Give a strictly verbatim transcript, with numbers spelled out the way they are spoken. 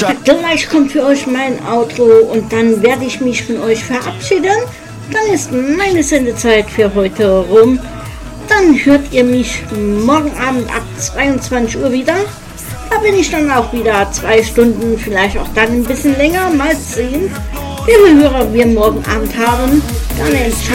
Gleich kommt für euch mein Outro und dann werde ich mich von euch verabschieden. Dann ist meine Sendezeit für heute rum. Dann hört ihr mich morgen Abend ab zweiundzwanzig Uhr wieder. Da bin ich dann auch wieder zwei Stunden, vielleicht auch dann ein bisschen länger, mal sehen, wie viele Hörer wir morgen Abend haben. Dann entscheiden